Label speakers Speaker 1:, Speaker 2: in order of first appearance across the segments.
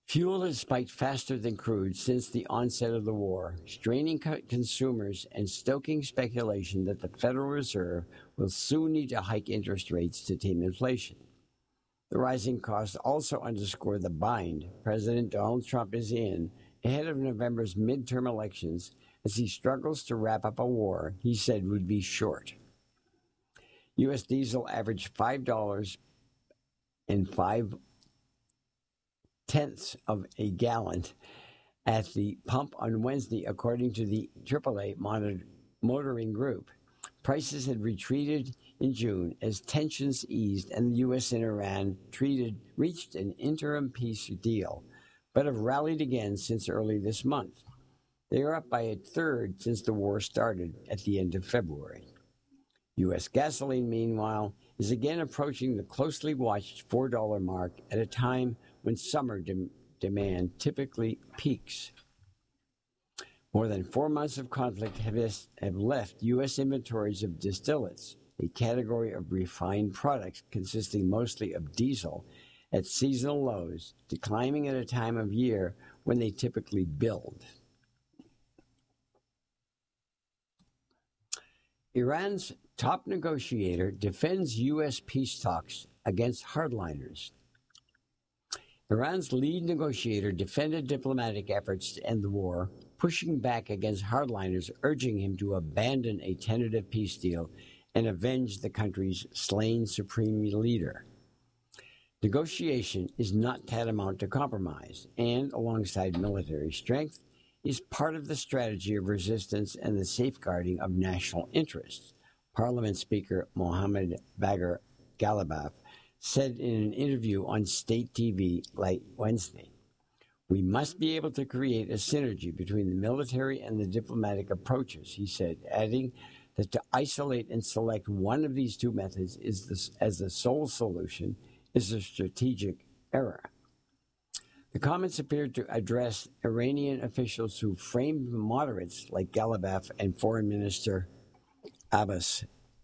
Speaker 1: Fuel has spiked faster than crude since the onset of the war, straining consumers and stoking speculation that the Federal Reserve will soon need to hike interest rates to tame inflation. The rising costs also underscore the bind President Donald Trump is in ahead of November's midterm elections as he struggles to wrap up a war he said would be short. U.S. diesel averaged $5.05 of a gallon at the pump on Wednesday, according to the AAA Motoring Group. Prices had retreated in June as tensions eased and the U.S. and Iran reached an interim peace deal, but have rallied again since early this month. They are up by a third since the war started at the end of February. U.S. gasoline, meanwhile, is again approaching the closely watched $4 mark at a time when summer demand typically peaks. More than 4 months of conflict have left U.S. inventories of distillates, a category of refined products consisting mostly of diesel, at seasonal lows, declining at a time of year when they typically build. Iran's top negotiator defends U.S. peace talks against hardliners. Iran's lead negotiator defended diplomatic efforts to end the war, pushing back against hardliners urging him to abandon a tentative peace deal and avenge the country's slain supreme leader. Negotiation is not tantamount to compromise, and, alongside military strength, is part of the strategy of resistance and the safeguarding of national interests, Parliament Speaker Mohammad Bagher Ghalibaf said in an interview on state TV late Wednesday. We must be able to create a synergy between the military and the diplomatic approaches, he said, adding that to isolate and select one of these two methods as the sole solution is a strategic error. The comments appeared to address Iranian officials who framed moderates like Ghalibaf and Foreign Minister Abbas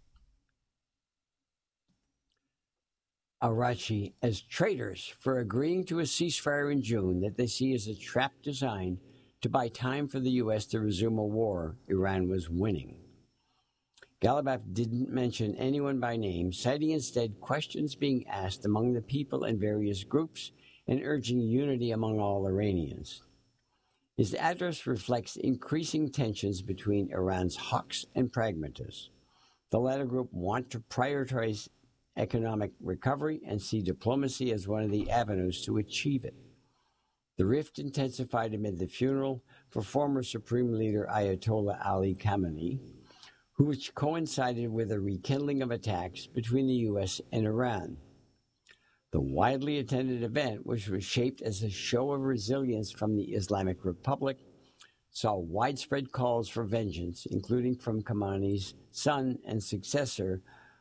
Speaker 1: Araghchi as traitors for agreeing to a ceasefire in June that they see as a trap designed to buy time for the U.S. to resume a war Iran was winning. Ghalibaf didn't mention anyone by name, citing instead questions being asked among the people and various groups and urging unity among all Iranians. His address reflects increasing tensions between Iran's hawks and pragmatists. The latter group want to prioritize economic recovery and see diplomacy as one of the avenues to achieve it. The rift intensified amid the funeral for former Supreme Leader Ayatollah Ali Khamenei, which coincided with a rekindling of attacks between the U.S. and Iran. The widely attended event, which was shaped as a show of resilience from the Islamic Republic, saw widespread calls for vengeance, including from Khamenei's son and successor,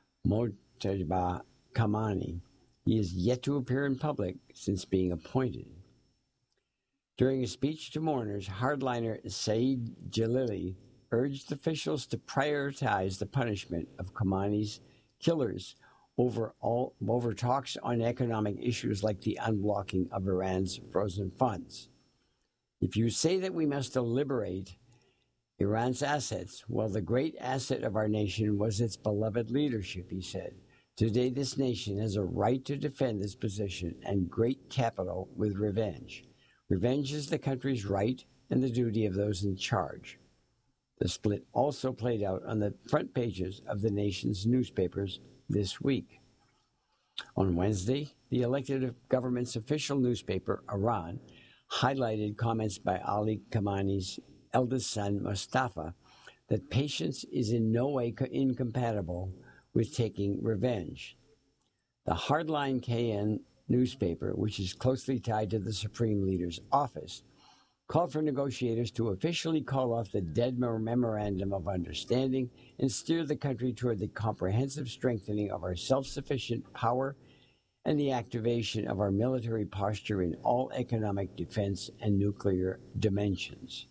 Speaker 1: Mojtaba Khamenei. He is yet to appear in public since being appointed. During a speech to mourners, hardliner Saeed Jalili urged officials to prioritize the punishment of Khamenei's killers over talks on economic issues like the unblocking of Iran's frozen funds. If you say that we must liberate Iran's assets, well, the great asset of our nation was its beloved leadership, he said. Today, this nation has a right to defend this position and great capital with revenge. Revenge is the country's right and the duty of those in charge. The split also played out on the front pages of the nation's newspapers this week. On Wednesday, the elected government's official newspaper, Iran, highlighted comments by Ali Khamenei's eldest son, Mustafa, that patience is in no way incompatible with taking revenge. The hardline KN newspaper, which is closely tied to the Supreme Leader's office, called for negotiators to officially call off the dead memorandum of understanding and steer the country toward the comprehensive strengthening of our self-sufficient power and the activation of our military posture in all economic defense and nuclear dimensions.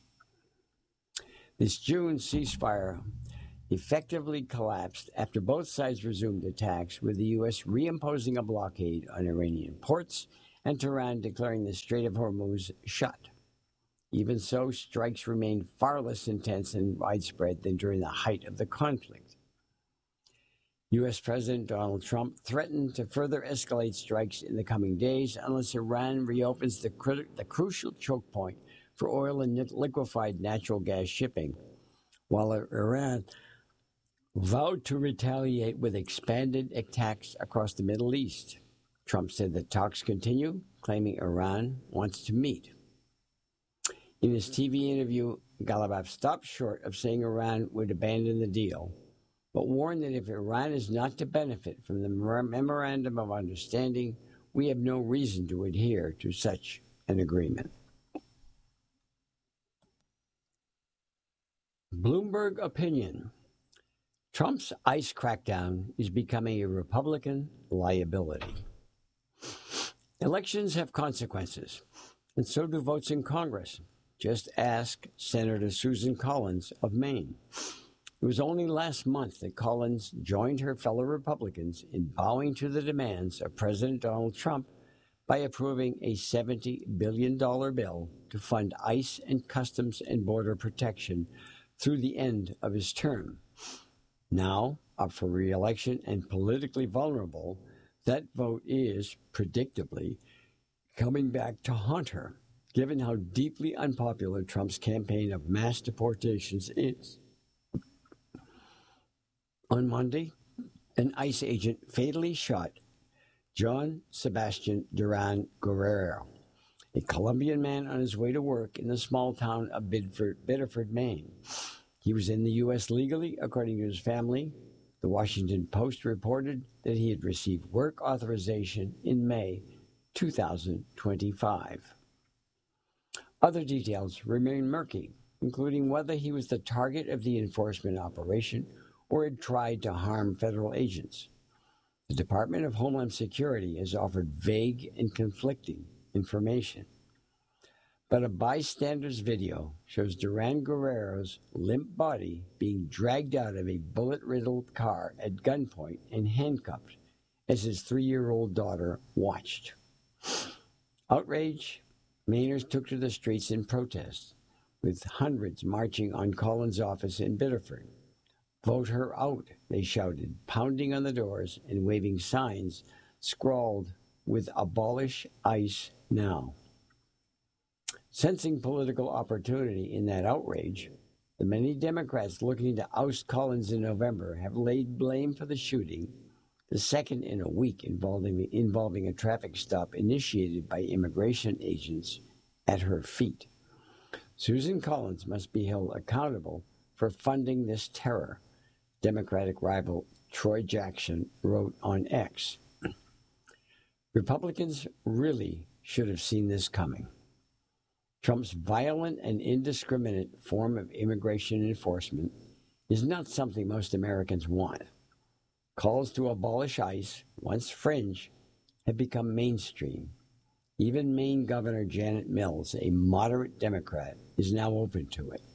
Speaker 1: This June ceasefire effectively collapsed after both sides resumed attacks, with the U.S. reimposing a blockade on Iranian ports and Tehran declaring the Strait of Hormuz shut. Even so, strikes remain far less intense and widespread than during the height of the conflict. U.S. President Donald Trump threatened to further escalate strikes in the coming days unless Iran reopens the crucial choke point for oil and liquefied natural gas shipping, while Iran vowed to retaliate with expanded attacks across the Middle East. Trump said that talks continue, claiming Iran wants to meet. In his TV interview, Ghalibaf stopped short of saying Iran would abandon the deal, but warned that if Iran is not to benefit from the Memorandum of Understanding, we have no reason to adhere to such an agreement. Bloomberg opinion. Trump's ICE crackdown is becoming a Republican liability. Elections have consequences, and so do votes in Congress. Just ask Senator Susan Collins of Maine. It was only last month that Collins joined her fellow Republicans in bowing to the demands of President Donald Trump by approving a $70 billion bill to fund ICE and Customs and Border Protection through the end of his term. Now, up for re-election and politically vulnerable, that vote is, predictably, coming back to haunt her, given how deeply unpopular Trump's campaign of mass deportations is. On Monday, an ICE agent fatally shot John Sebastian Duran Guerrero, a Colombian man on his way to work in the small town of Biddeford, Maine. He was in the U.S. legally, according to his family. The Washington Post reported that he had received work authorization in May 2025. Other details remain murky, including whether he was the target of the enforcement operation or had tried to harm federal agents. The Department of Homeland Security has offered vague and conflicting information. But a bystander's video shows Duran Guerrero's limp body being dragged out of a bullet-riddled car at gunpoint and handcuffed as his 3-year-old daughter watched. Outrage, Mainers took to the streets in protest, with hundreds marching on Collins' office in Biddeford. "Vote her out," they shouted, pounding on the doors and waving signs scrawled with "Abolish ICE now." Sensing political opportunity in that outrage, the many Democrats looking to oust Collins in November have laid blame for the shooting, the second in a week involving a traffic stop initiated by immigration agents, at her feet. Susan Collins must be held accountable for funding this terror, Democratic rival Troy Jackson wrote on X. Republicans really should have seen this coming. Trump's violent and indiscriminate form of immigration enforcement is not something most Americans want. Calls to abolish ICE, once fringe, have become mainstream. Even Maine Governor Janet Mills, a moderate Democrat, is now open to it.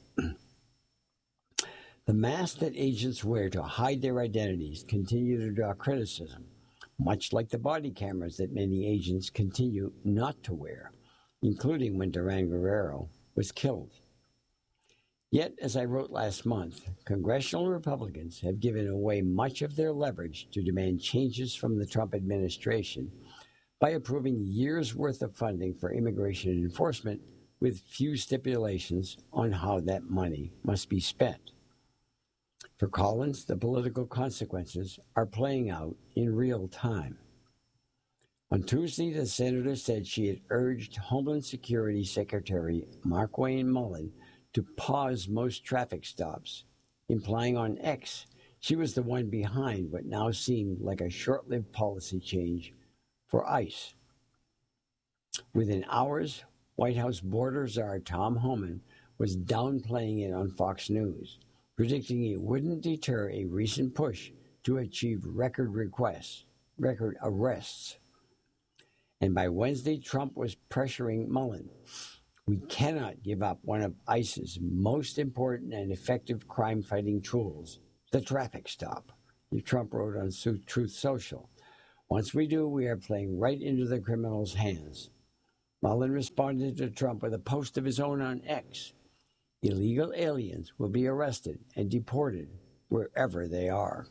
Speaker 1: The masks that agents wear to hide their identities continue to draw criticism, much like the body cameras that many agents continue not to wear, including when Duran Guerrero was killed. Yet, as I wrote last month, congressional Republicans have given away much of their leverage to demand changes from the Trump administration by approving years' worth of funding for immigration enforcement with few stipulations on how that money must be spent. For Collins, the political consequences are playing out in real time. On Tuesday, the senator said she had urged Homeland Security Secretary Markwayne Mullin to pause most traffic stops, implying on X she was the one behind what now seemed like a short-lived policy change for ICE. Within hours, White House border czar Tom Homan was downplaying it on Fox News, predicting it wouldn't deter a recent push to achieve record arrests. And by Wednesday, Trump was pressuring Mullin. "We cannot give up one of ICE's most important and effective crime-fighting tools, the traffic stop," Trump wrote on Truth Social. Once we do, we are playing right into the criminals' hands. Mullen responded to Trump with a post of his own on X. Illegal aliens will be arrested and deported wherever they are.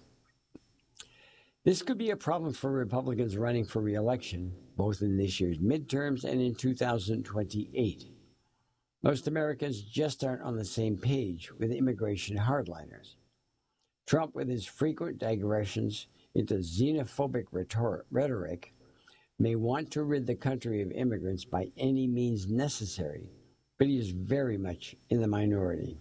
Speaker 1: This could be a problem for Republicans running for re-election, both in this year's midterms and in 2028. Most Americans just aren't on the same page with immigration hardliners. Trump, with his frequent digressions into xenophobic rhetoric, may want to rid the country of immigrants by any means necessary, but he is very much in the minority.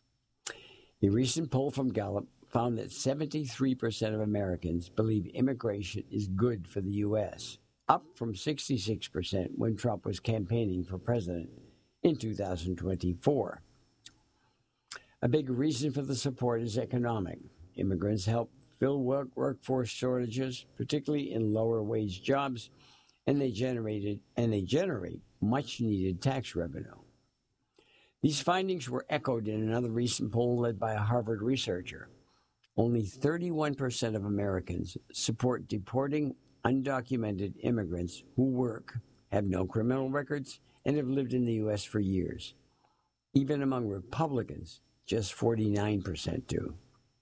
Speaker 1: A recent poll from Gallup found that 73% of Americans believe immigration is good for the U.S., up from 66% when Trump was campaigning for president in 2024. A big reason for the support is economic. Immigrants help fill workforce shortages, particularly in lower-wage jobs, and they generate much-needed tax revenue. These findings were echoed in another recent poll led by a Harvard researcher. Only 31% of Americans support deporting undocumented immigrants who work, have no criminal records, and have lived in the U.S. for years. Even among Republicans, just 49% do.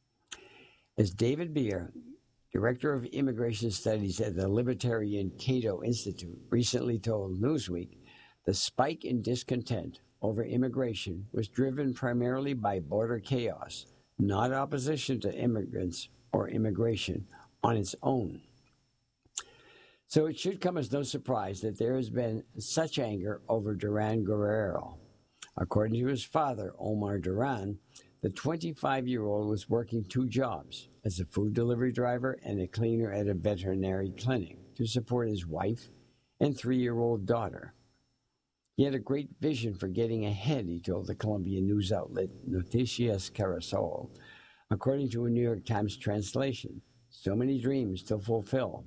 Speaker 1: As David Beer, Director of Immigration Studies at the Libertarian Cato Institute, recently told Newsweek, the spike in discontent over immigration was driven primarily by border chaos, not opposition to immigrants or immigration on its own. So it should come as no surprise that there has been such anger over Duran Guerrero. According to his father, Omar Duran, the 25-year-old was working two jobs, as a food delivery driver and a cleaner at a veterinary clinic, to support his wife and 3-year-old daughter. He had a great vision for getting ahead, he told the Colombian news outlet Noticias Caracol, according to a New York Times translation. So many dreams to fulfill.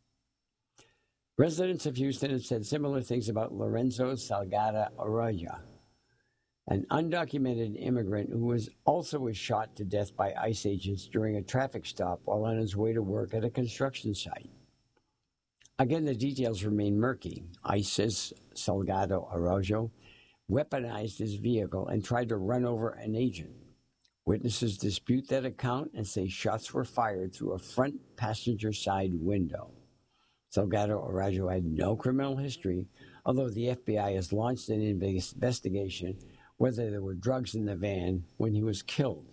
Speaker 1: Residents of Houston have said similar things about Lorenzo Salgado Arroyo, an undocumented immigrant who was shot to death by ICE agents during a traffic stop while on his way to work at a construction site. Again, the details remain murky. ICE says Salgado Arroyo weaponized his vehicle and tried to run over an agent. Witnesses dispute that account and say shots were fired through a front passenger side window. Salgado Arroyo had no criminal history, although the FBI has launched an investigation whether there were drugs in the van when he was killed.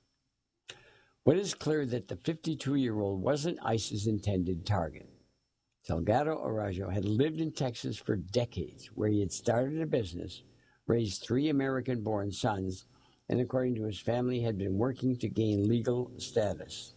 Speaker 1: What is clear that the 52-year-old wasn't ICE's intended target. Salgado Arroyo had lived in Texas for decades, where he had started a business, raised 3 American-born sons, and according to his family, had been working to gain legal status.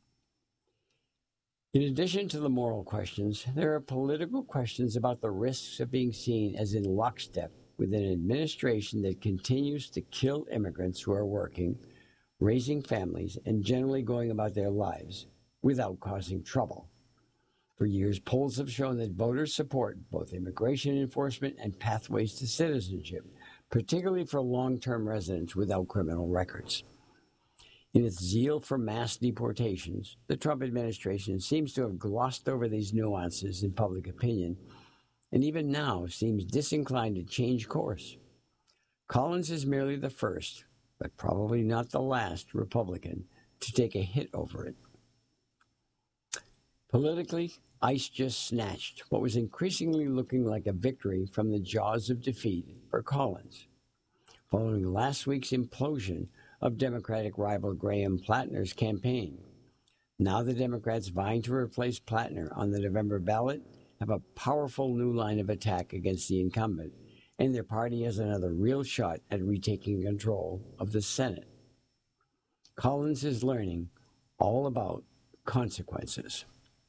Speaker 1: In addition to the moral questions, there are political questions about the risks of being seen as in lockstep with an administration that continues to kill immigrants who are working, raising families, and generally going about their lives without causing trouble. For years, polls have shown that voters support both immigration enforcement and pathways to citizenship, particularly for long-term residents without criminal records. In its zeal for mass deportations, the Trump administration seems to have glossed over these nuances in public opinion, and even now seems disinclined to change course. Collins is merely the first, but probably not the last, Republican to take a hit over it. Politically, ICE just snatched what was increasingly looking like a victory from the jaws of defeat for Collins. Following last week's implosion of Democratic rival Graham Plattner's campaign, now the Democrats vying to replace Plattner on the November ballot have a powerful new line of attack against the incumbent, and their party has another real shot at retaking control of the Senate. Collins is learning all about consequences.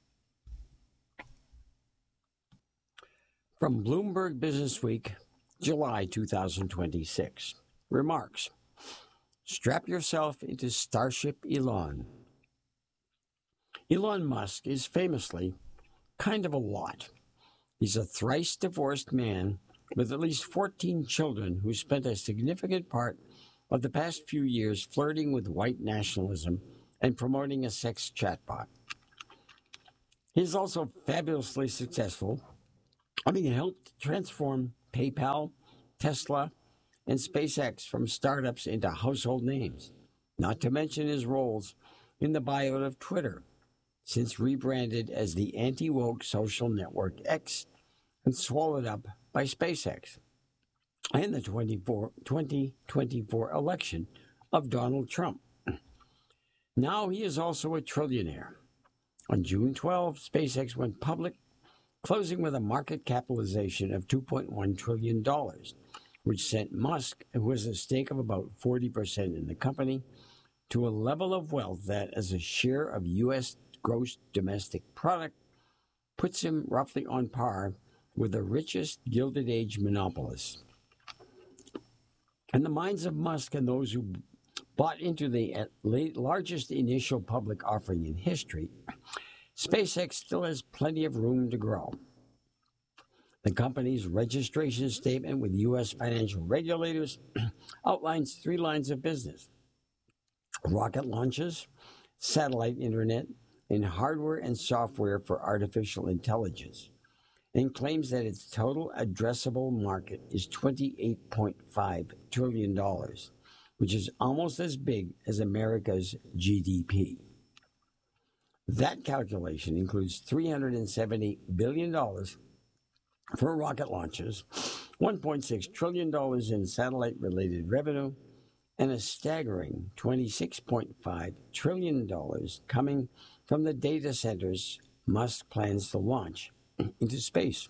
Speaker 1: From Bloomberg Businessweek, July 2026. Remarks. Strap yourself into Starship Elon. Elon Musk is famously kind of a lot. He's a thrice divorced man with at least 14 children who spent a significant part of the past few years flirting with white nationalism and promoting a sex chatbot. He's also fabulously successful, having helped transform PayPal, Tesla, and SpaceX from startups into household names, not to mention his roles in the buyout of Twitter, since rebranded as the anti-woke social network X and swallowed up by SpaceX, and the 2024 election of Donald Trump. Now he is also a trillionaire. On June 12, SpaceX went public, closing with a market capitalization of $2.1 trillion, which sent Musk, who has a stake of about 40% in the company, to a level of wealth that, as a share of U.S. gross domestic product, puts him roughly on par with the richest Gilded Age monopolists. In the minds of Musk and those who bought into the largest initial public offering in history, SpaceX still has plenty of room to grow. The company's registration statement with U.S. financial regulators outlines 3 lines of business: rocket launches, satellite internet, and hardware and software for artificial intelligence, and claims that its total addressable market is $28.5 trillion, which is almost as big as America's GDP. That calculation includes $370 billion for rocket launches, $1.6 trillion in satellite-related revenue, and a staggering $26.5 trillion coming from the data centers Musk plans to launch into space.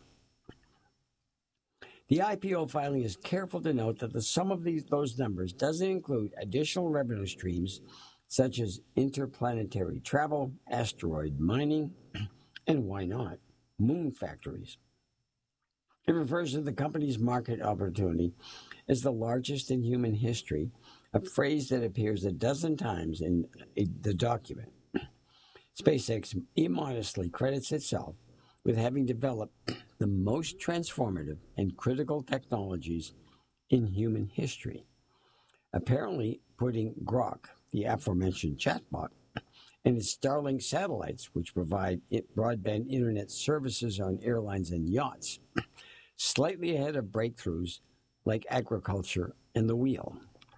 Speaker 1: The IPO filing is careful to note that the sum of those numbers doesn't include additional revenue streams such as interplanetary travel, asteroid mining, and why not, moon factories. It refers to the company's market opportunity as the largest in human history, a phrase that appears a dozen times in the document. SpaceX immodestly credits itself with having developed the most transformative and critical technologies in human history, apparently putting Grok, the aforementioned chatbot, and its Starlink satellites, which provide broadband internet services on airlines and yachts, slightly ahead of breakthroughs like agriculture and the wheel.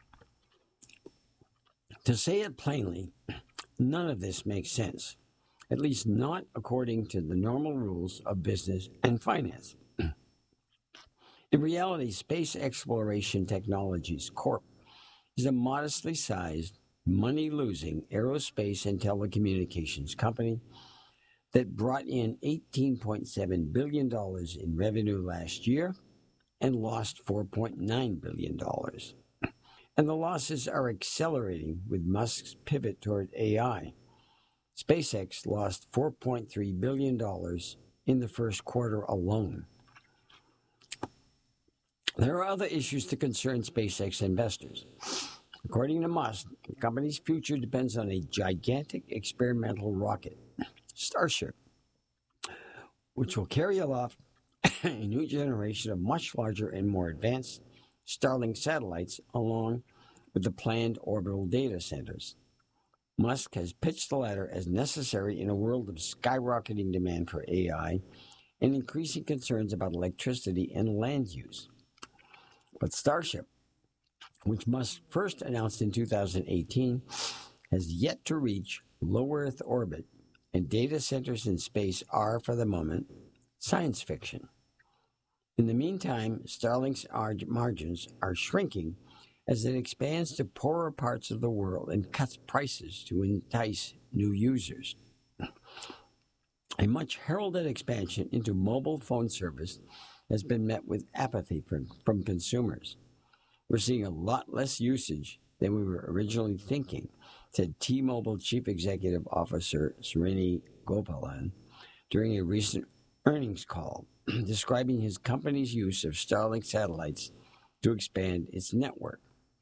Speaker 1: To say it plainly, none of this makes sense, at least not according to the normal rules of business and finance. In reality, Space Exploration Technologies Corp. is a modestly sized, money-losing aerospace and telecommunications company that brought in $18.7 billion in revenue last year and lost $4.9 billion. And the losses are accelerating with Musk's pivot toward AI. SpaceX lost $4.3 billion in the first quarter alone. There are other issues to concern SpaceX investors. According to Musk, the company's future depends on a gigantic experimental rocket, Starship, which will carry aloft a new generation of much larger and more advanced Starlink satellites along with the planned orbital data centers. Musk has pitched the latter as necessary in a world of skyrocketing demand for AI and increasing concerns about electricity and land use. But Starship, which Musk first announced in 2018, has yet to reach low Earth orbit, and data centers in space are, for the moment, science fiction. In the meantime, Starlink's margins are shrinking as it expands to poorer parts of the world and cuts prices to entice new users. A much heralded expansion into mobile phone service has been met with apathy from consumers. We're seeing a lot less usage than we were originally thinking, said T-Mobile Chief Executive Officer Srini Gopalan during a recent earnings call, describing his company's use of Starlink satellites to expand its network.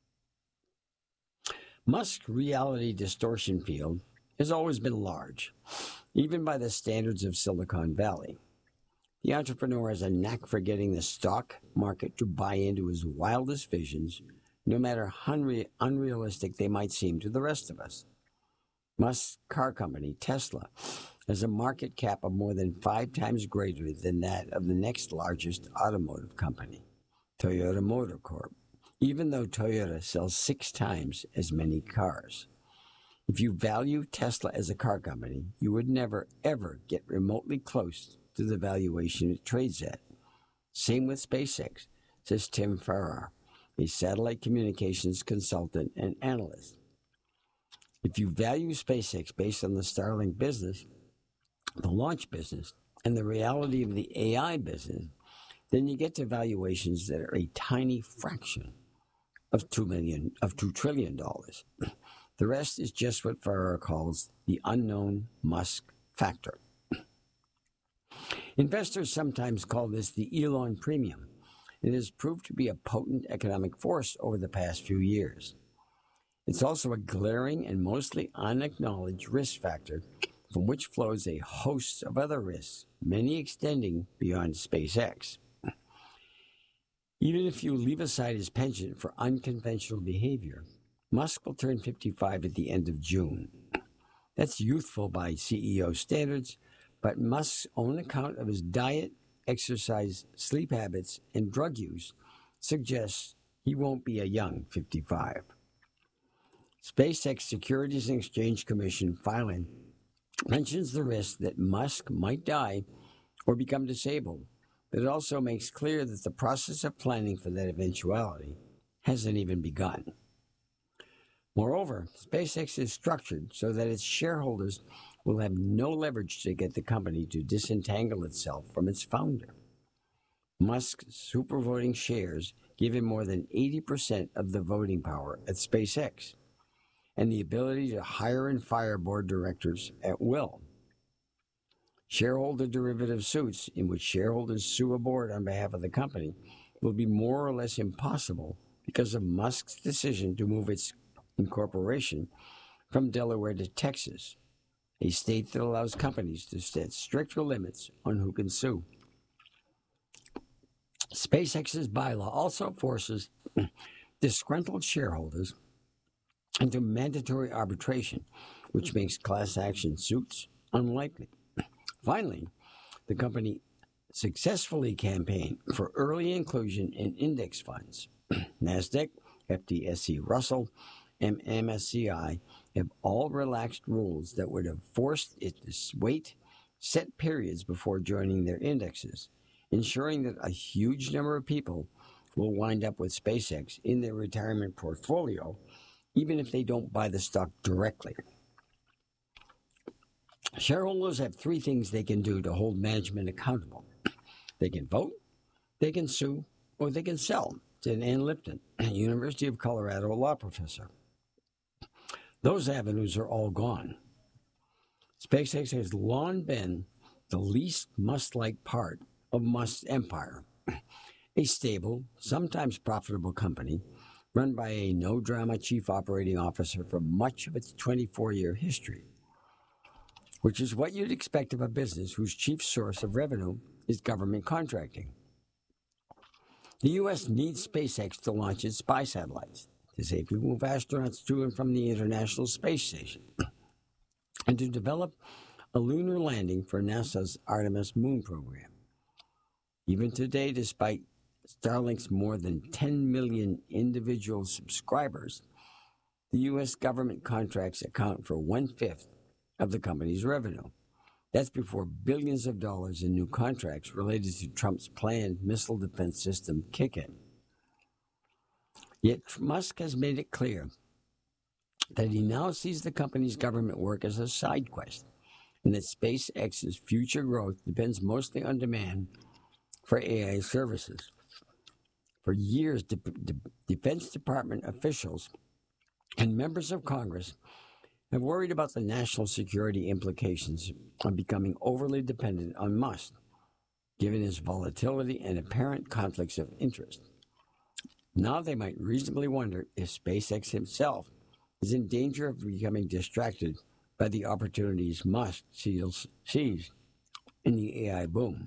Speaker 1: Musk's reality distortion field has always been large, even by the standards of Silicon Valley. The entrepreneur has a knack for getting the stock market to buy into his wildest visions, no matter how unrealistic they might seem to the rest of us. Musk's car company, Tesla, has a market cap of more than 5 times greater than that of the next largest automotive company, Toyota Motor Corp, even though Toyota sells 6 times as many cars. If you value Tesla as a car company, you would never, ever get remotely close to the valuation it trades at. Same with SpaceX, says Tim Farrar, a satellite communications consultant and analyst. If you value SpaceX based on the Starlink business, the launch business, and the reality of the AI business, then you get to valuations that are a tiny fraction of $2 trillion. The rest is just what Farrar calls the unknown Musk factor. Investors sometimes call this the Elon premium. It has proved to be a potent economic force over the past few years. It's also a glaring and mostly unacknowledged risk factor from which flows a host of other risks, many extending beyond SpaceX. Even if you leave aside his penchant for unconventional behavior, Musk will turn 55 at the end of June. That's youthful by CEO standards, but Musk's own account of his diet, exercise, sleep habits, and drug use suggests he won't be a young 55. SpaceX Securities and Exchange Commission filing mentions the risk that Musk might die or become disabled, but it also makes clear that the process of planning for that eventuality hasn't even begun. Moreover, SpaceX is structured so that its shareholders will have no leverage to get the company to disentangle itself from its founder. Musk's supervoting shares give him more than 80% of the voting power at SpaceX and the ability to hire and fire board directors at will. Shareholder derivative suits in which shareholders sue a board on behalf of the company will be more or less impossible because of Musk's decision to move its incorporation from Delaware to Texas, a state that allows companies to set stricter limits on who can sue. SpaceX's bylaw also forces disgruntled shareholders into mandatory arbitration, which makes class action suits unlikely. Finally, the company successfully campaigned for early inclusion in index funds. NASDAQ, FTSE Russell, and MSCI have all relaxed rules that would have forced it to wait set periods before joining their indexes, ensuring that a huge number of people will wind up with SpaceX in their retirement portfolio, even if they don't buy the stock directly. Shareholders have 3 things they can do to hold management accountable. They can vote, they can sue, or they can sell, said Ann Lipton, a University of Colorado law professor. Those avenues are all gone. SpaceX has long been the least Musk-like part of Musk's empire, a stable, sometimes profitable company run by a no-drama chief operating officer for much of its 24-year history, which is what you'd expect of a business whose chief source of revenue is government contracting. The U.S. needs SpaceX to launch its spy satellites, to safely move astronauts to and from the International Space Station, and to develop a lunar landing for NASA's Artemis moon program. Even today, despite Starlink's more than 10 million individual subscribers, the U.S. government contracts account for 1/5 of the company's revenue. That's before billions of dollars in new contracts related to Trump's planned missile defense system kick in. Yet Musk has made it clear that he now sees the company's government work as a side quest, and that SpaceX's future growth depends mostly on demand for AI services. For years, Defense Department officials and members of Congress have worried about the national security implications of becoming overly dependent on Musk, given his volatility and apparent conflicts of interest. Now they might reasonably wonder if SpaceX himself is in danger of becoming distracted by the opportunities Musk sees in the AI boom.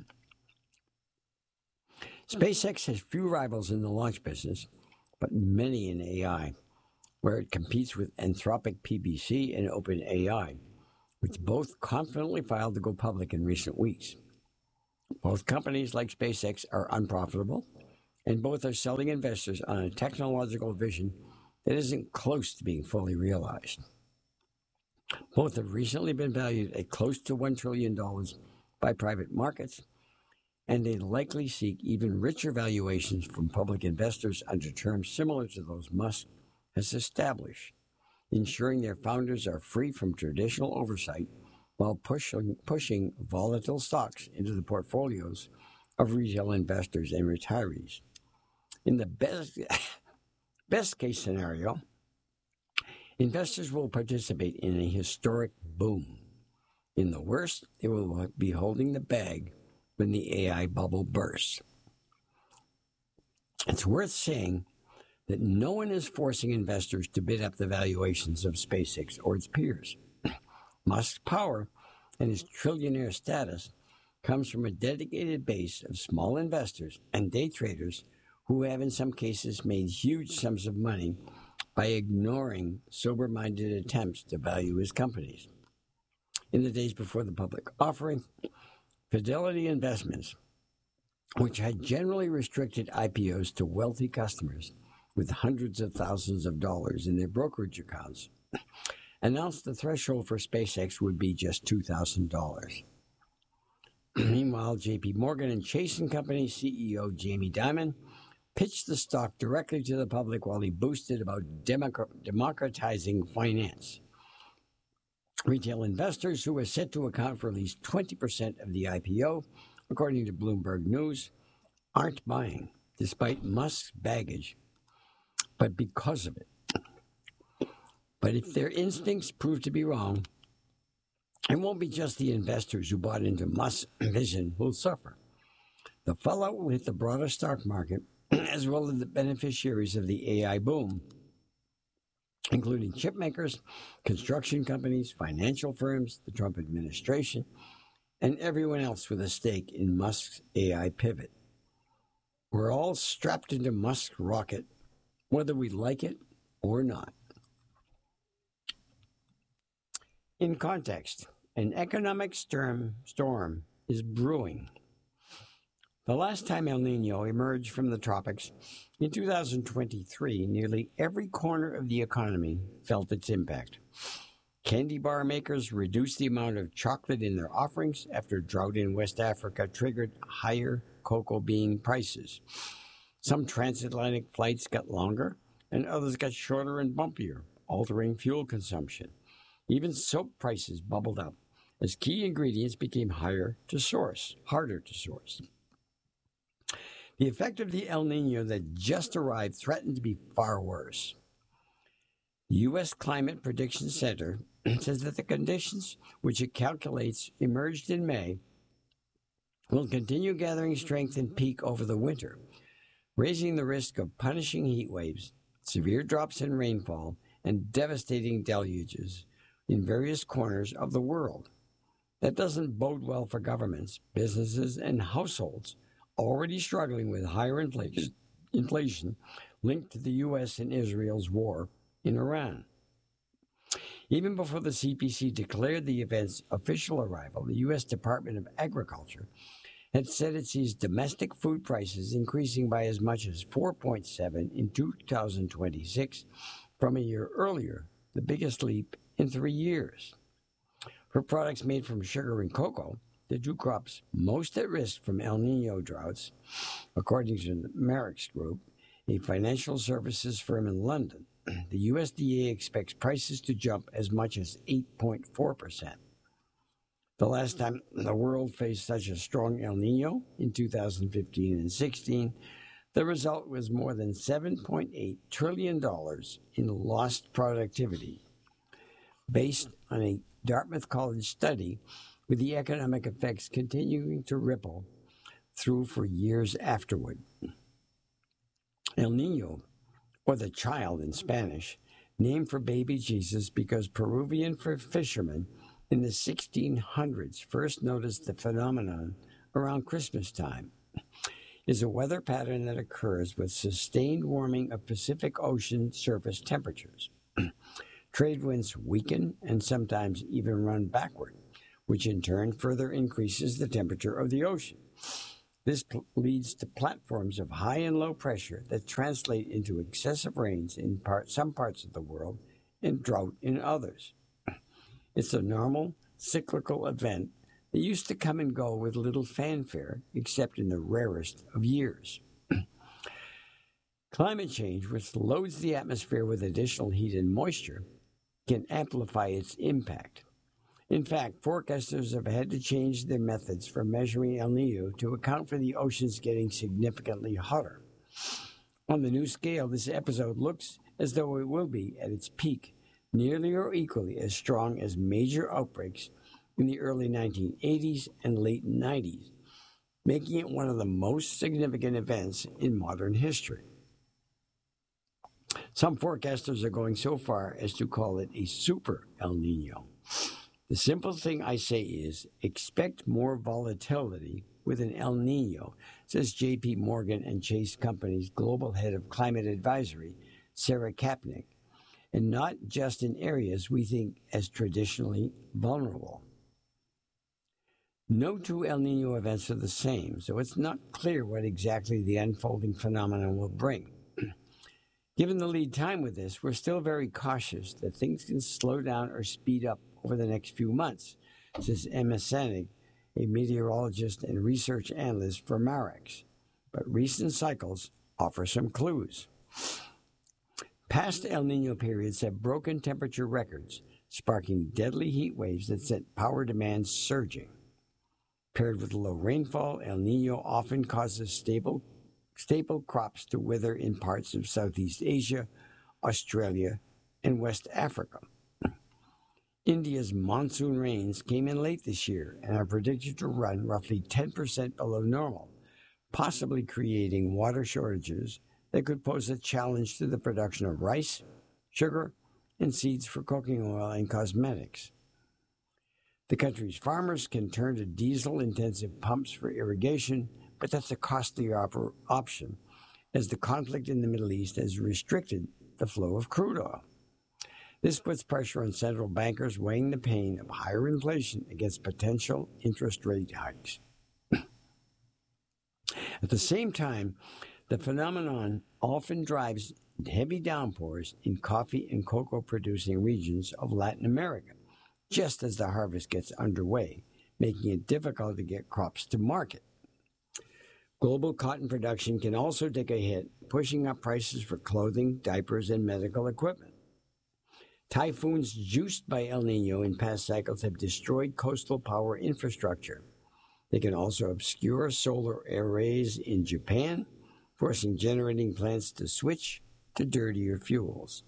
Speaker 1: SpaceX has few rivals in the launch business, but many in AI, where it competes with Anthropic PBC and OpenAI, which both confidently filed to go public in recent weeks. Both companies, like SpaceX, are unprofitable, and both are selling investors on a technological vision that isn't close to being fully realized. Both have recently been valued at close to $1 trillion by private markets, and they likely seek even richer valuations from public investors under terms similar to those Musk has established, ensuring their founders are free from traditional oversight while pushing volatile stocks into the portfolios of retail investors and retirees. In the best case scenario, investors will participate in a historic boom. In the worst, they will be holding the bag when the AI bubble bursts. It's worth saying that no one is forcing investors to bid up the valuations of SpaceX or its peers. Musk's power and his trillionaire status comes from a dedicated base of small investors and day traders who have in some cases made huge sums of money by ignoring sober-minded attempts to value his companies. In the days before the public offering, Fidelity Investments, which had generally restricted IPOs to wealthy customers with hundreds of thousands of dollars in their brokerage accounts, announced the threshold for SpaceX would be just $2,000. Meanwhile, J.P. Morgan and Chase & Company CEO Jamie Dimon pitched the stock directly to the public while he boasted about democratizing finance. Retail investors, who are set to account for at least 20% of the IPO, according to Bloomberg News, aren't buying, despite Musk's baggage, but because of it. But if their instincts prove to be wrong, it won't be just the investors who bought into Musk's vision who'll suffer. The fallout will hit the broader stock market, as well as the beneficiaries of the AI boom, including chip makers, construction companies, financial firms, the Trump administration, and everyone else with a stake in Musk's AI pivot. We're all strapped into Musk's rocket, whether we like it or not. In context, an economic storm is brewing. The last time El Niño emerged from the tropics, in 2023, nearly every corner of the economy felt its impact. Candy bar makers reduced the amount of chocolate in their offerings after drought in West Africa triggered higher cocoa bean prices. Some transatlantic flights got longer, and others got shorter and bumpier, altering fuel consumption. Even soap prices bubbled up as key ingredients became harder to source. The effect of the El Niño that just arrived threatened to be far worse. The U.S. Climate Prediction Center says that the conditions which it calculates emerged in May will continue gathering strength and peak over the winter, raising the risk of punishing heat waves, severe drops in rainfall, and devastating deluges in various corners of the world. That doesn't bode well for governments, businesses, and households already struggling with higher inflation linked to the U.S. and Israel's war in Iran. Even before the CPC declared the event's official arrival, the U.S. Department of Agriculture had said it sees domestic food prices increasing by as much as 4.7% in 2026 from a year earlier, the biggest leap in 3 years. For products made from sugar and cocoa, the two crops most at risk from El Niño droughts, according to the Merix Group, a financial services firm in London, the USDA expects prices to jump as much as 8.4%. The last time the world faced such a strong El Niño, in 2015 and 16, the result was more than $7.8 trillion in lost productivity, based on a Dartmouth College study, with the economic effects continuing to ripple through for years afterward. El Niño, or the child in Spanish, named for baby Jesus because Peruvian fishermen in the 1600s first noticed the phenomenon around Christmas time, is a weather pattern that occurs with sustained warming of Pacific Ocean surface temperatures. Trade winds weaken and sometimes even run backward, which in turn further increases the temperature of the ocean. This leads to platforms of high and low pressure that translate into excessive rains in some parts of the world and drought in others. It's a normal, cyclical event that used to come and go with little fanfare, except in the rarest of years. Climate change, which loads the atmosphere with additional heat and moisture, can amplify its impact. In fact, forecasters have had to change their methods for measuring El Niño to account for the oceans getting significantly hotter. On the new scale, this episode looks as though it will be, at its peak, nearly or equally as strong as major outbreaks in the early 1980s and late 90s, making it one of the most significant events in modern history. Some forecasters are going so far as to call it a super El Niño. The simple thing I say is, expect more volatility with an El Niño, says J.P. Morgan and Chase Company's global head of climate advisory, Sarah Kapnick, and not just in areas we think as traditionally vulnerable. No two El Niño events are the same, so it's not clear what exactly the unfolding phenomenon will bring. Given the lead time with this, we're still very cautious that things can slow down or speed up over the next few months, says Emma Sanig, a meteorologist and research analyst for Marex. But recent cycles offer some clues. Past El Niño periods have broken temperature records, sparking deadly heat waves that set power demand surging. Paired with low rainfall, El Niño often causes staple crops to wither in parts of Southeast Asia, Australia, and West Africa. India's monsoon rains came in late this year and are predicted to run roughly 10% below normal, possibly creating water shortages that could pose a challenge to the production of rice, sugar, and seeds for cooking oil and cosmetics. The country's farmers can turn to diesel-intensive pumps for irrigation, but that's a costlier option, as the conflict in the Middle East has restricted the flow of crude oil. This puts pressure on central bankers weighing the pain of higher inflation against potential interest rate hikes. At the same time, the phenomenon often drives heavy downpours in coffee and cocoa producing regions of Latin America, just as the harvest gets underway, making it difficult to get crops to market. Global cotton production can also take a hit, pushing up prices for clothing, diapers, and medical equipment. Typhoons juiced by El Niño in past cycles have destroyed coastal power infrastructure. They can also obscure solar arrays in Japan, forcing generating plants to switch to dirtier fuels.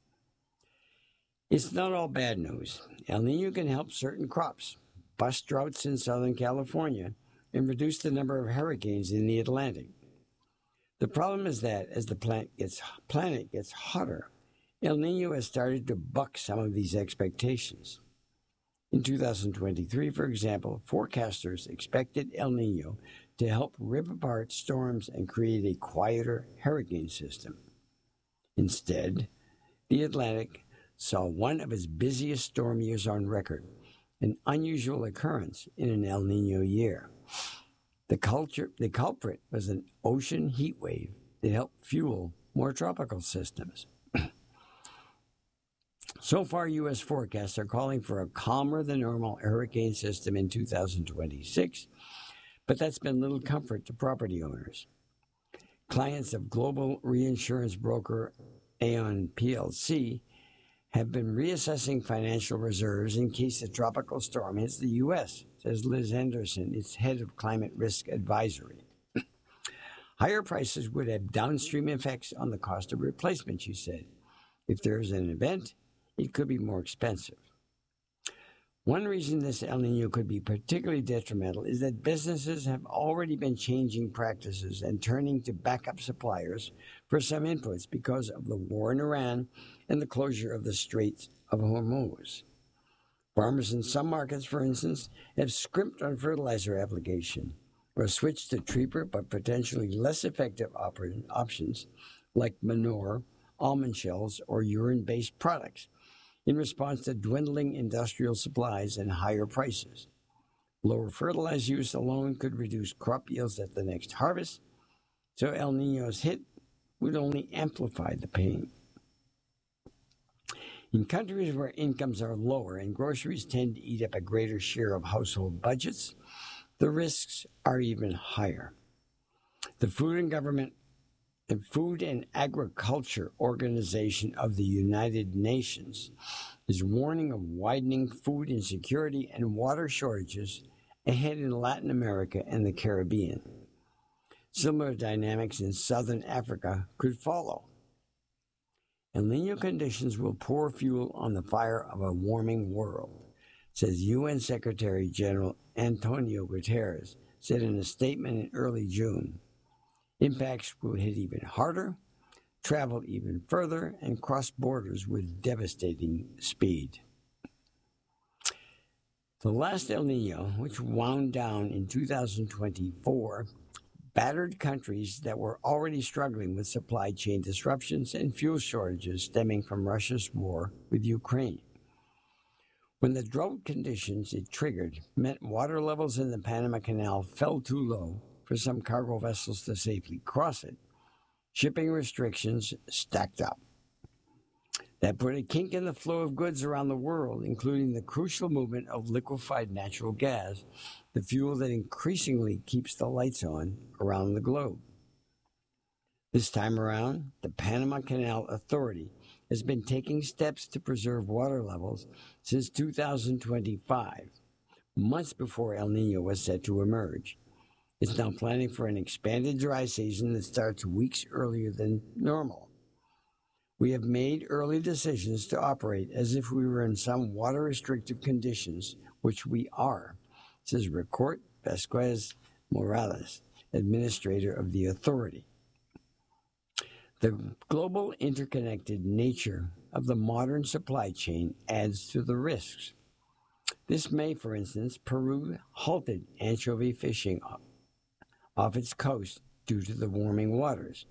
Speaker 1: It's not all bad news. El Niño can help certain crops, bust droughts in Southern California, and reduce the number of hurricanes in the Atlantic. The problem is that as the planet gets hotter, El Niño has started to buck some of these expectations. In 2023, for example, forecasters expected El Niño to help rip apart storms and create a quieter hurricane system. Instead, the Atlantic saw one of its busiest storm years on record, an unusual occurrence in an El Niño year. The culprit was an ocean heat wave that helped fuel more tropical systems. So far, U.S. forecasts are calling for a calmer-than-normal hurricane system in 2026, but that's been little comfort to property owners. Clients of global reinsurance broker Aon plc have been reassessing financial reserves in case the tropical storm hits the U.S., says Liz Henderson, its head of climate risk advisory. Higher prices would have downstream effects on the cost of replacement, she said. If there is an event, it could be more expensive. One reason this El Niño could be particularly detrimental is that businesses have already been changing practices and turning to backup suppliers for some inputs because of the war in Iran and the closure of the Straits of Hormuz. Farmers in some markets, for instance, have scrimped on fertilizer application or switched to cheaper but potentially less effective options like manure, almond shells, or urine-based products, in response to dwindling industrial supplies and higher prices. Lower fertilizer use alone could reduce crop yields at the next harvest, so El Niño's hit would only amplify the pain. In countries where incomes are lower and groceries tend to eat up a greater share of household budgets, the risks are even higher. The Food and Agriculture Organization of the United Nations is warning of widening food insecurity and water shortages ahead in Latin America and the Caribbean. Similar dynamics in southern Africa could follow. El Niño conditions will pour fuel on the fire of a warming world, says UN Secretary General Antonio Guterres, said in a statement in early June. Impacts will hit even harder, travel even further, and cross borders with devastating speed. The last El Niño, which wound down in 2024, battered countries that were already struggling with supply chain disruptions and fuel shortages stemming from Russia's war with Ukraine. When the drought conditions it triggered meant water levels in the Panama Canal fell too low for some cargo vessels to safely cross it, shipping restrictions stacked up. That put a kink in the flow of goods around the world, including the crucial movement of liquefied natural gas, the fuel that increasingly keeps the lights on around the globe. This time around, the Panama Canal Authority has been taking steps to preserve water levels since 2025, months before El Niño was set to emerge. It's now planning for an expanded dry season that starts weeks earlier than normal. We have made early decisions to operate as if we were in some water-restrictive conditions, which we are, says Ricourt Vasquez Morales, administrator of the authority. The global interconnected nature of the modern supply chain adds to the risks. This May, for instance, Peru halted anchovy fishing off its coast due to the warming waters.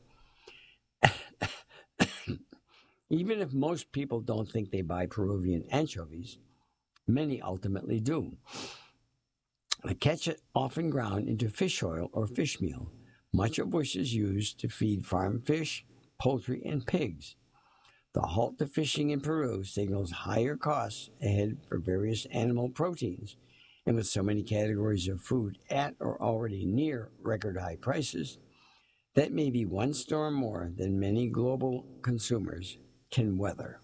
Speaker 1: Even if most people don't think they buy Peruvian anchovies, many ultimately do. They catch it often ground into fish oil or fish meal, much of which is used to feed farm fish, poultry, and pigs. The halt to fishing in Peru signals higher costs ahead for various animal proteins, and with so many categories of food at or already near record high prices, that may be one storm more than many global consumers can weather.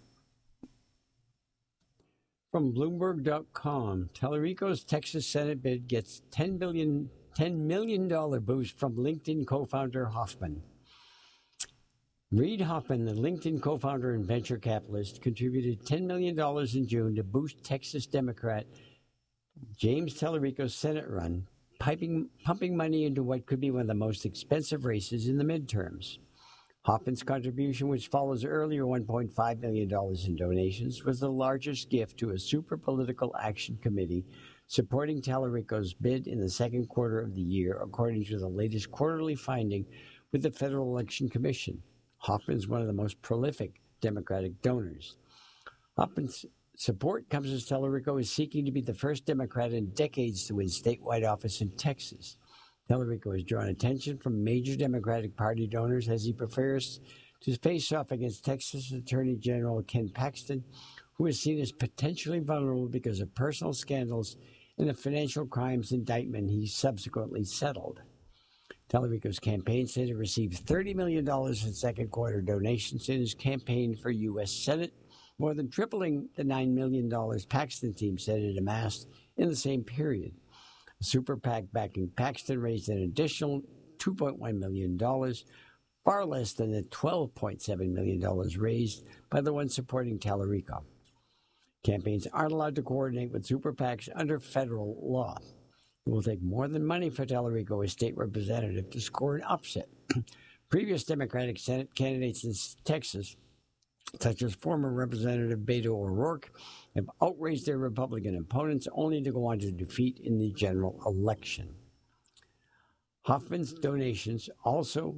Speaker 1: From Bloomberg.com, Tellurico's Texas Senate bid gets $10 million boost from LinkedIn co-founder Hoffman. Reid Hoffman, the LinkedIn co-founder and venture capitalist, contributed $10 million in June to boost Texas Democrat James Tellurico's Senate run, pumping money into what could be one of the most expensive races in the midterms. Hoffman's contribution, which follows earlier $1.5 million in donations, was the largest gift to a super political action committee supporting Tellurico's bid in the second quarter of the year, according to the latest quarterly finding with the Federal Election Commission. Hoffman is one of the most prolific Democratic donors. Hoffman's support comes as Tellurico is seeking to be the first Democrat in decades to win statewide office in Texas. Tellurico has drawn attention from major Democratic Party donors as he prepares to face off against Texas Attorney General Ken Paxton, who is seen as potentially vulnerable because of personal scandals and a financial crimes indictment he subsequently settled. Tellurico's campaign said it received $30 million in second quarter donations in his campaign for U.S. Senate, more than tripling the $9 million Paxton team said it amassed in the same period. A super PAC backing Paxton raised an additional $2.1 million, far less than the $12.7 million raised by the one supporting Tellurico. Campaigns aren't allowed to coordinate with super PACs under federal law. It will take more than money for Tellurico as state representative to score an upset. Previous Democratic Senate candidates in Texas, such as former Representative Beto O'Rourke, have outraged their Republican opponents only to go on to defeat in the general election. Hoffman's donations also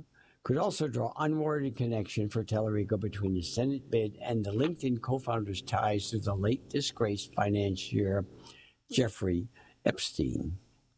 Speaker 1: could also draw unwarranted connection for Tellurico between the Senate bid and the LinkedIn co-founder's ties to the late disgraced financier Jeffrey Epstein.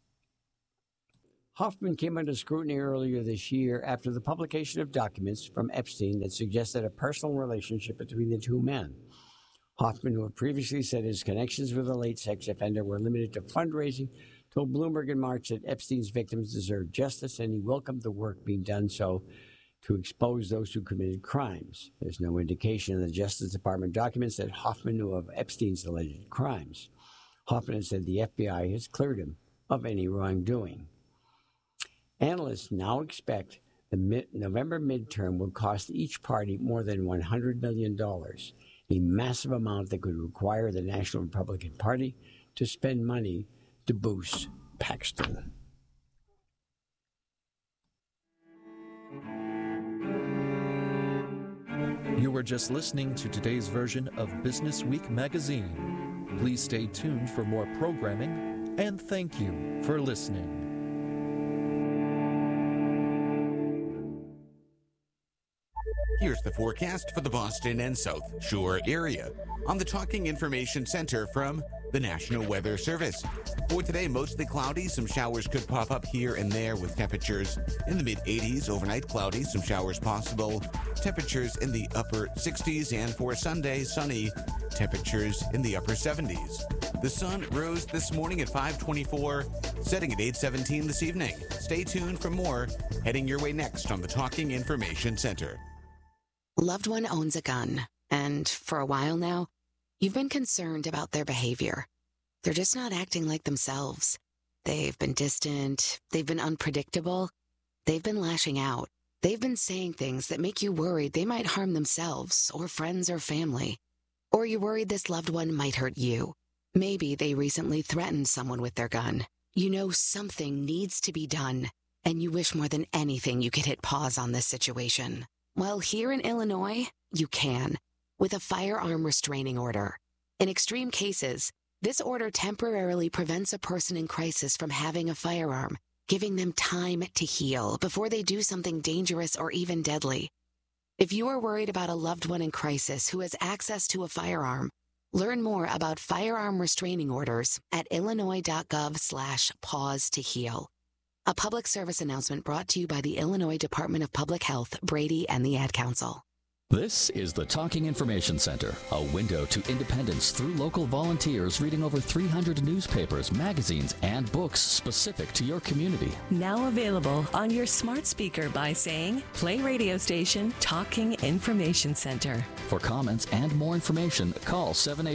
Speaker 1: Hoffman came under scrutiny earlier this year after the publication of documents from Epstein that suggested a personal relationship between the two men. Hoffman, who had previously said his connections with the late sex offender were limited to fundraising, told Bloomberg in March that Epstein's victims deserved justice, and he welcomed the work being done so to expose those who committed crimes. There's no indication in the Justice Department documents that Hoffman knew of Epstein's alleged crimes. Hoffman has said the FBI has cleared him of any wrongdoing. Analysts now expect the November midterm will cost each party more than $100 million, a massive amount that could require the National Republican Party to spend money to boost Paxton.
Speaker 2: You were just listening to today's version of Business Week magazine. Please stay tuned for more programming, and thank you for listening.
Speaker 3: Here's the forecast for the Boston and South Shore area on the Talking Information Center from the National Weather Service. For today, mostly cloudy. Some showers could pop up here and there with temperatures in the mid-80s. Overnight, cloudy. Some showers possible. Temperatures in the upper 60s. And for Sunday, sunny. Temperatures in the upper 70s. The sun rose this morning at 5:24, setting at 8:17 this evening. Stay tuned for more heading your way next on the Talking Information Center.
Speaker 4: Loved one owns a gun, and for a while now, you've been concerned about their behavior. They're just not acting like themselves. They've been distant, they've been unpredictable, they've been lashing out. They've been saying things that make you worried they might harm themselves or friends or family. Or you're worried this loved one might hurt you. Maybe they recently threatened someone with their gun. You know something needs to be done, and you wish more than anything you could hit pause on this situation. Well, here in Illinois, you can, with a firearm restraining order. In extreme cases, this order temporarily prevents a person in crisis from having a firearm, giving them time to heal before they do something dangerous or even deadly. If you are worried about a loved one in crisis who has access to a firearm, learn more about firearm restraining orders at illinois.gov/pause to heal. A public service announcement brought to you by the Illinois Department of Public Health, Brady, and the Ad Council.
Speaker 5: This is the Talking Information Center, a window to independence through local volunteers reading over 300 newspapers, magazines, and books specific to your community.
Speaker 6: Now available on your smart speaker by saying, play radio station Talking Information Center.
Speaker 5: For comments and more information, call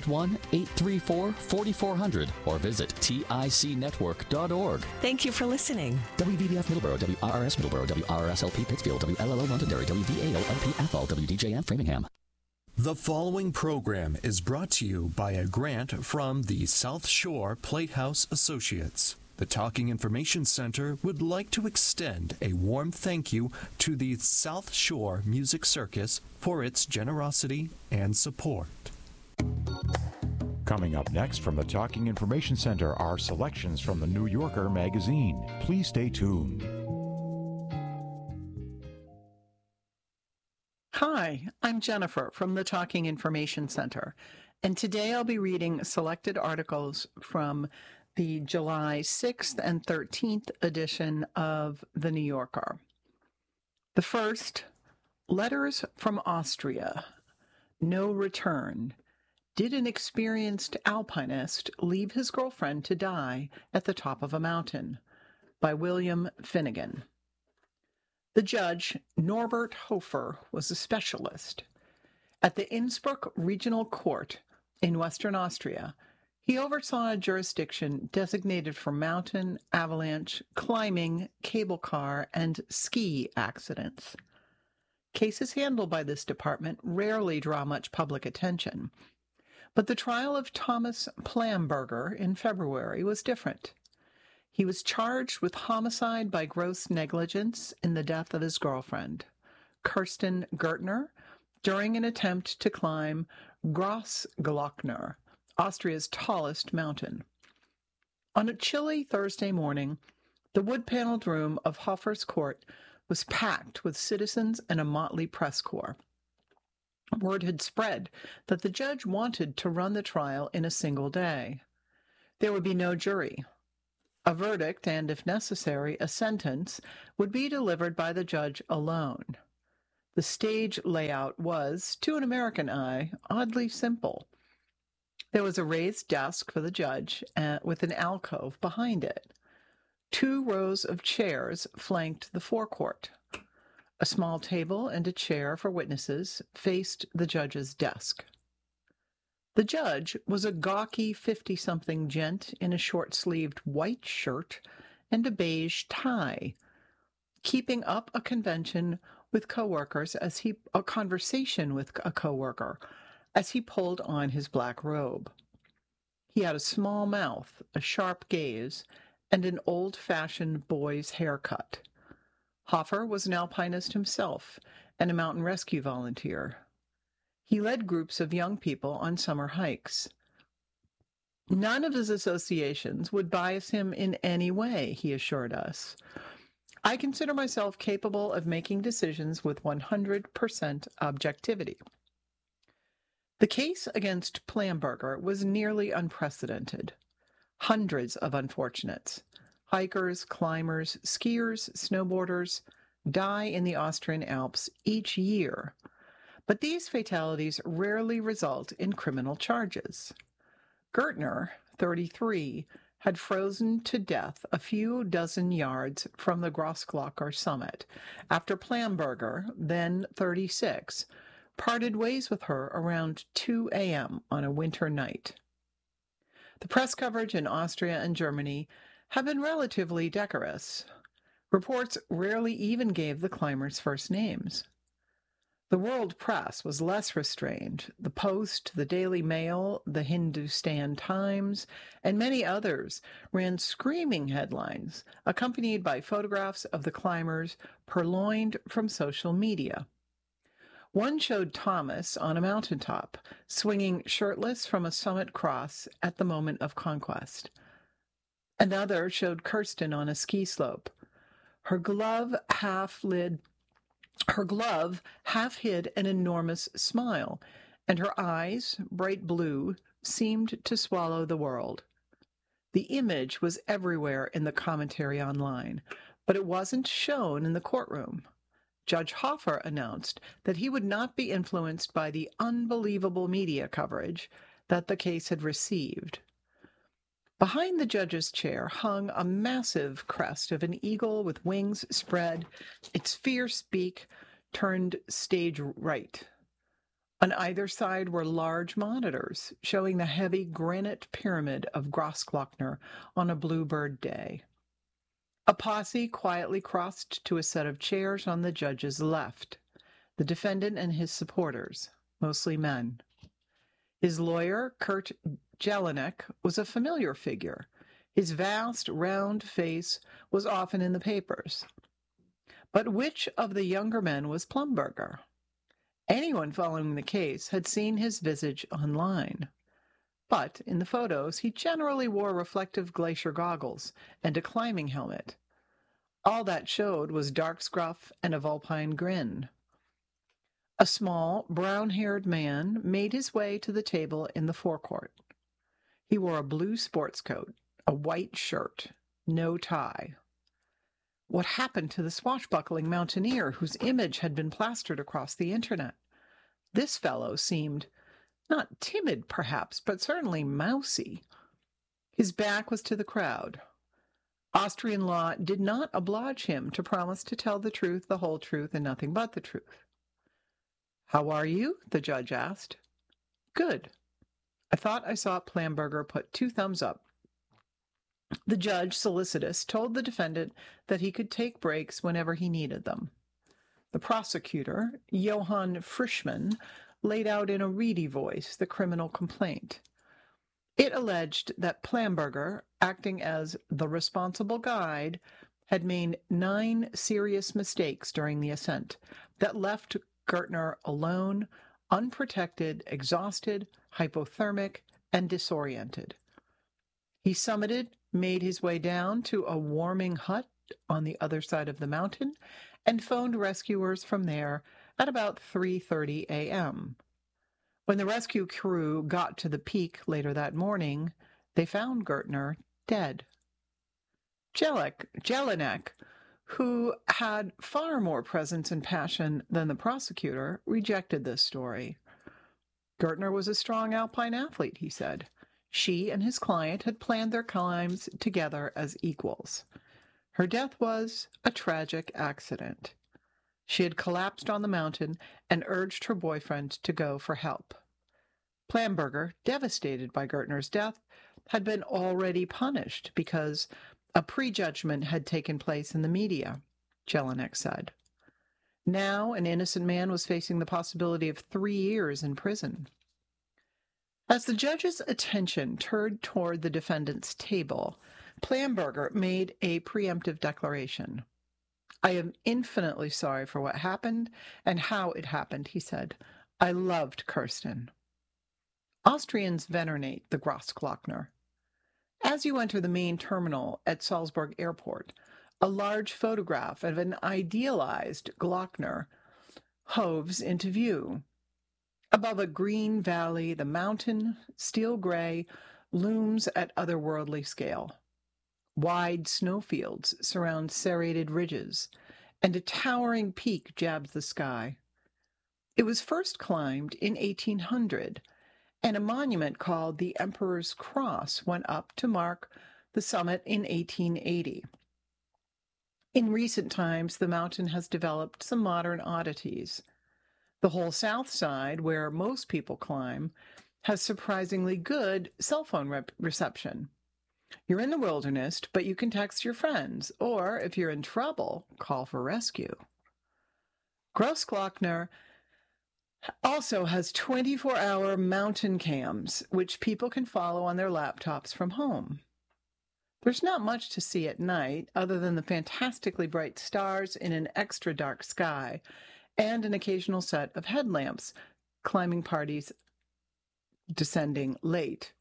Speaker 5: 781-834-4400 or visit ticnetwork.org.
Speaker 6: Thank you for listening.
Speaker 5: WVBF Middleborough, WRRS Middleborough, WRSLP Pittsfield, WLLO Londonderry, WVALP Athol, WDJM Framingham.
Speaker 2: The following program is brought to you by a grant from the South Shore Platehouse Associates. The Talking Information Center would like to extend a warm thank you to the South Shore Music Circus for its generosity and support.
Speaker 7: Coming up next from the Talking Information Center are selections from the New Yorker magazine. Please stay tuned.
Speaker 8: Hi, I'm Jennifer from the Talking Information Center, and today I'll be reading selected articles from the July 6th and 13th edition of The New Yorker. The first, Letters from Austria. No return. Did an experienced alpinist leave his girlfriend to die at the top of a mountain? By William Finnegan. The judge, Norbert Hofer, was a specialist. At the Innsbruck Regional Court in Western Austria, he oversaw a jurisdiction designated for mountain, avalanche, climbing, cable car, and ski accidents. Cases handled by this department rarely draw much public attention, but the trial of Thomas Plamberger in February was different. He was charged with homicide by gross negligence in the death of his girlfriend, Kirsten Gertner, during an attempt to climb Grossglockner, Austria's tallest mountain. On a chilly Thursday morning, the wood-paneled room of Hofer's court was packed with citizens and a motley press corps. Word had spread that the judge wanted to run the trial in a single day. There would be no jury. A verdict and, if necessary, a sentence would be delivered by the judge alone. The stage layout was, to an American eye, oddly simple. There was a raised desk for the judge with an alcove behind it. 2 rows of chairs flanked the forecourt. A small table and a chair for witnesses faced the judge's desk. The judge was a gawky 50-something gent in a short-sleeved white shirt and a beige tie, keeping up a conversation with a coworker as he pulled on his black robe. He had a small mouth, a sharp gaze, and an old-fashioned boy's haircut. Hoffer was an alpinist himself and a mountain rescue volunteer. He led groups of young people on summer hikes. None of his associations would bias him in any way, he assured us. I consider myself capable of making decisions with 100% objectivity. The case against Plamberger was nearly unprecedented. Hundreds of unfortunates, hikers, climbers, skiers, snowboarders, die in the Austrian Alps each year. But these fatalities rarely result in criminal charges. Gertner, 33, had frozen to death a few dozen yards from the Grossglockner summit after Plamberger, then 36, parted ways with her around 2 a.m. on a winter night. The press coverage in Austria and Germany have been relatively decorous. Reports rarely even gave the climbers' first names. The world press was less restrained. The Post, the Daily Mail, the Hindustan Times, and many others ran screaming headlines, accompanied by photographs of the climbers purloined from social media. One showed Thomas on a mountaintop, swinging shirtless from a summit cross at the moment of conquest. Another showed Kirsten on a ski slope. Her glove half hid an enormous smile, and her eyes, bright blue, seemed to swallow the world. The image was everywhere in the commentary online, but it wasn't shown in the courtroom. Judge Hoffer announced that he would not be influenced by the unbelievable media coverage that the case had received. Behind the judge's chair hung a massive crest of an eagle with wings spread, its fierce beak turned stage right. On either side were large monitors showing the heavy granite pyramid of Grossglockner on a bluebird day. A posse quietly crossed to a set of chairs on the judge's left, the defendant and his supporters, mostly men. His lawyer, Kurt Jelinek, was a familiar figure. His vast, round face was often in the papers. But which of the younger men was Plamberger? Anyone following the case had seen his visage online. But in the photos, he generally wore reflective glacier goggles and a climbing helmet. All that showed was dark scruff and a vulpine grin. A small, brown-haired man made his way to the table in the forecourt. He wore a blue sports coat, a white shirt, no tie. What happened to the swashbuckling mountaineer whose image had been plastered across the internet? This fellow seemed not timid, perhaps, but certainly mousy. His back was to the crowd. Austrian law did not oblige him to promise to tell the truth, the whole truth, and nothing but the truth. "How are you?" the judge asked. "Good. I thought I saw Plamberger put 2 thumbs up." The judge, solicitous, told the defendant that he could take breaks whenever he needed them. The prosecutor, Johann Frischmann, laid out in a reedy voice the criminal complaint. It alleged that Plamberger, acting as the responsible guide, had made 9 serious mistakes during the ascent that left Gertner alone, unprotected, exhausted, hypothermic, and disoriented. He summited, made his way down to a warming hut on the other side of the mountain, and phoned rescuers from there at about 3:30 a.m. When the rescue crew got to the peak later that morning, they found Gertner dead. Jelinek, who had far more presence and passion than the prosecutor, rejected this story. Gertner was a strong alpine athlete, he said. She and his client had planned their climbs together as equals. Her death was a tragic accident. She had collapsed on the mountain and urged her boyfriend to go for help. Plamberger, devastated by Gertner's death, had been already punished because a prejudgment had taken place in the media, Jelinek said. Now an innocent man was facing the possibility of 3 years in prison. As the judge's attention turned toward the defendant's table, Plamberger made a preemptive declaration. "I am infinitely sorry for what happened and how it happened," he said. "I loved Kirsten." Austrians venerate the Grossglockner. As you enter the main terminal at Salzburg Airport, a large photograph of an idealized Glockner hoves into view. Above a green valley, the mountain, steel gray, looms at otherworldly scale. Wide snowfields surround serrated ridges, and a towering peak jabs the sky. It was first climbed in 1800, and a monument called the Emperor's Cross went up to mark the summit in 1880. In recent times, the mountain has developed some modern oddities. The whole south side, where most people climb, has surprisingly good cell phone reception. You're in the wilderness, but you can text your friends, or if you're in trouble, call for rescue. Grossglockner also has 24-hour mountain cams, which people can follow on their laptops from home. There's not much to see at night other than the fantastically bright stars in an extra dark sky and an occasional set of headlamps, climbing parties descending late.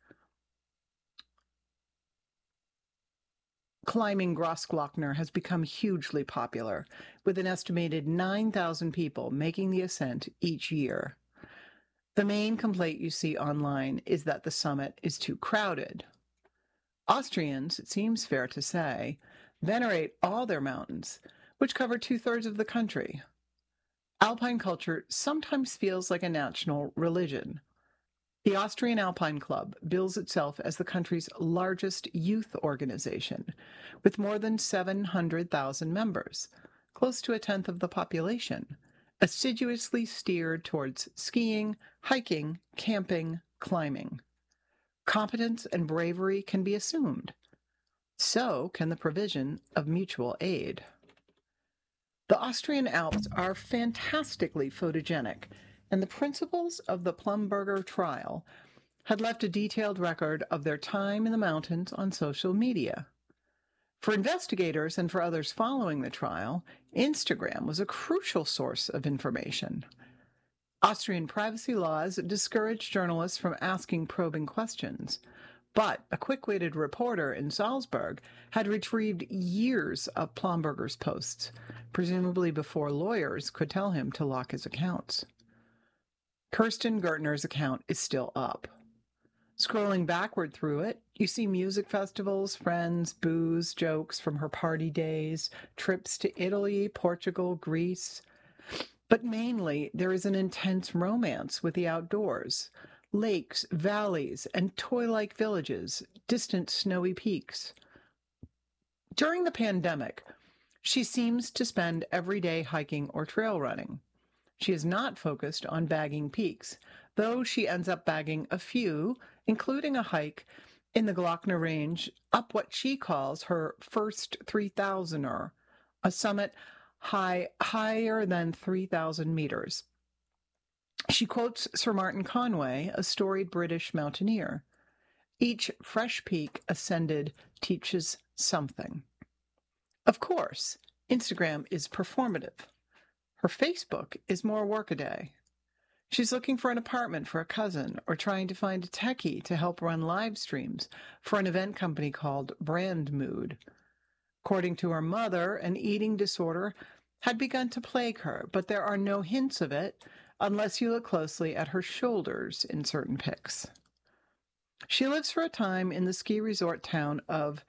Speaker 8: Climbing Grossglockner has become hugely popular, with an estimated 9,000 people making the ascent each year. The main complaint you see online is that the summit is too crowded. Austrians, it seems fair to say, venerate all their mountains, which cover 2/3 of the country. Alpine culture sometimes feels like a national religion. The Austrian Alpine Club bills itself as the country's largest youth organization, with more than 700,000 members, close to 1/10 of the population, assiduously steered towards skiing, hiking, camping, climbing. Competence and bravery can be assumed. So can the provision of mutual aid. The Austrian Alps are fantastically photogenic, and the principals of the Plamberger trial had left a detailed record of their time in the mountains on social media. For investigators and for others following the trial, Instagram was a crucial source of information. Austrian privacy laws discourage journalists from asking probing questions, but a quick-witted reporter in Salzburg had retrieved years of Plamberger's posts, presumably before lawyers could tell him to lock his accounts. Kirsten Gertner's account is still up. Scrolling backward through it, you see music festivals, friends, booze, jokes from her party days, trips to Italy, Portugal, Greece. But mainly, there is an intense romance with the outdoors, lakes, valleys, and toy-like villages, distant snowy peaks. During the pandemic, she seems to spend every day hiking or trail running. She is not focused on bagging peaks, though she ends up bagging a few, including a hike in the Glockner Range up what she calls her first 3,000er, a summit higher than 3,000 meters. She quotes Sir Martin Conway, a storied British mountaineer. Each fresh peak ascended teaches something. Of course, Instagram is performative. Her Facebook is more workaday. She's looking for an apartment for a cousin or trying to find a techie to help run live streams for an event company called Brand Mood. According to her mother, an eating disorder had begun to plague her, but there are no hints of it unless you look closely at her shoulders in certain pics. She lives for a time in the ski resort town of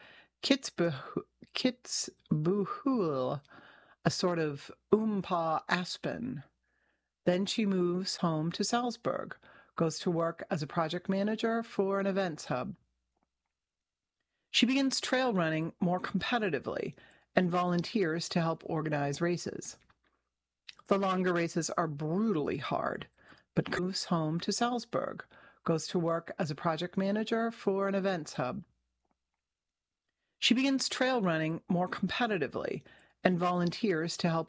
Speaker 8: Kitzbühel, a sort of Aspen. Then she moves home to Salzburg, goes to work as a project manager for an events hub. She begins trail running more competitively and volunteers to help organize races. The longer races are brutally hard, but moves home to Salzburg, goes to work as a project manager for an events hub. She begins trail running more competitively and volunteers to help